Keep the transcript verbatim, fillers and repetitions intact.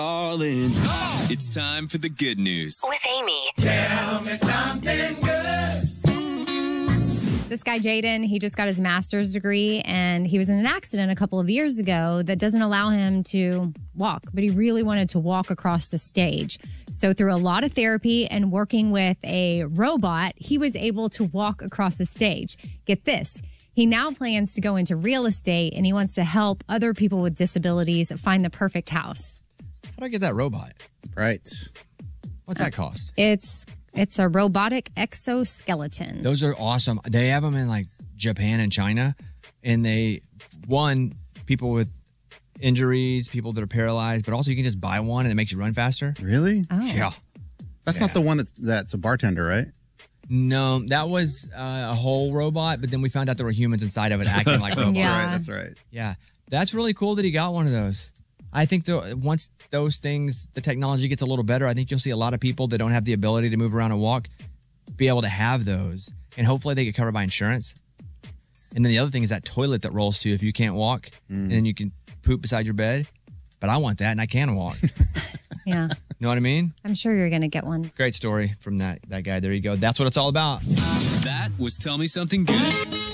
All in. It's time for the good news. With Amy. Tell me something good. This guy, Jaden, he just got his master's degree, and he was in an accident a couple of years ago that doesn't allow him to walk, but he really wanted to walk across the stage. So through a lot of therapy and working with a robot, he was able to walk across the stage. Get this. He now plans to go into real estate, and he wants to help other people with disabilities find the perfect house. How do I get that robot? Right. What's that cost? It's it's a robotic exoskeleton. Those are awesome. They have them in like Japan and China, and they, one, people with injuries, people that are paralyzed, but also you can just buy one and it makes you run faster. Really? Oh. Yeah. That's Yeah. not the one that's, that's a bartender, right? No, that was uh, a whole robot, but then we found out there were humans inside of it acting like robots. Yeah. That's right. That's right. Yeah. That's really cool that he got one of those. I think the, once those things, the technology gets a little better, I think you'll see a lot of people that don't have the ability to move around and walk be able to have those. And hopefully they get covered by insurance. And then the other thing is that toilet that rolls too if you can't walk. Mm. And then you can poop beside your bed. But I want that and I can walk. Yeah, Know what I mean? I'm sure you're going to get one. Great story from that, that guy. There you go. That's what it's all about. That was Tell Me Something Good.